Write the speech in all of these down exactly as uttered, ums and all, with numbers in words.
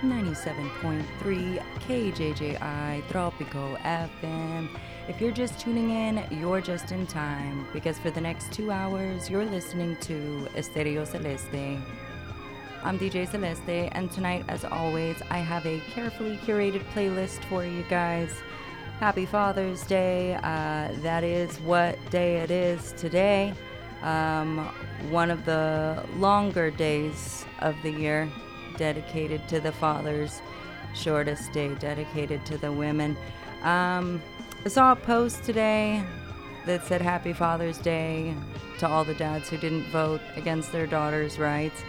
ninety-seven point three K J J I Tropico F M. If you're just tuning in, you're just in time, because for the next two hours, you're listening to Estereo Celeste. I'm D J Celeste, and tonight, as always, I have a carefully curated playlist for you guys. Happy Father's Day. Uh, that is what day it is today. Um, one of the longer days of the year dedicated to the fathers, shortest day dedicated to the women. Um, I saw a post today that said Happy Father's Day to all the dads who didn't vote against their daughters' rights.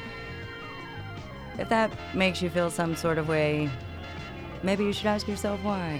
If that makes you feel some sort of way, maybe you should ask yourself why.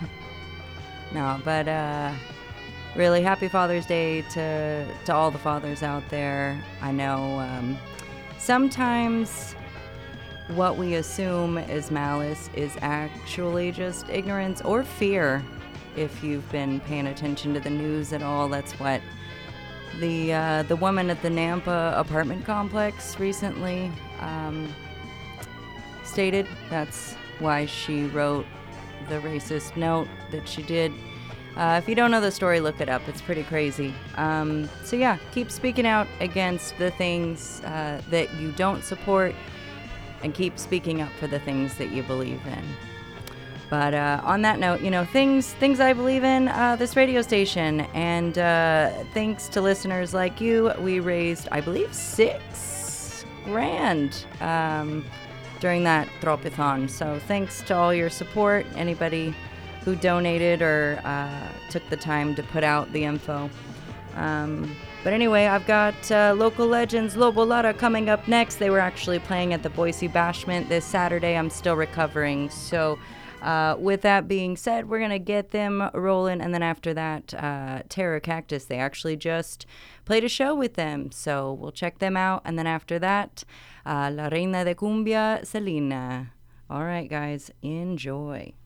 No, but uh, really, Happy Father's Day to to all the fathers out there. I know um, sometimes what we assume is malice is actually just ignorance or fear. If you've been paying attention to the news at all, that's what the uh, the woman at the Nampa apartment complex recently um, stated. That's why she wrote the racist note that she did. Uh, if you don't know the story, look it up. It's pretty crazy. Um, so yeah, keep speaking out against the things uh, that you don't support, and keep speaking up for the things that you believe in. But uh, on that note, you know, things things I believe in, uh, this radio station, and uh, thanks to listeners like you, we raised, I believe, six grand um, during that Tropithon. So thanks to all your support, anybody who donated or uh, took the time to put out the info. Um, but anyway, I've got uh, local legends Lobo Lara coming up next. They were actually playing at the Boise Bashment this Saturday. I'm still recovering. So uh, with that being said, we're going to get them rolling. And then after that, uh, Terror Cactus, they actually just played a show with them. So we'll check them out. And then after that, uh, La Reina de Cumbia, Selena. All right, guys, enjoy.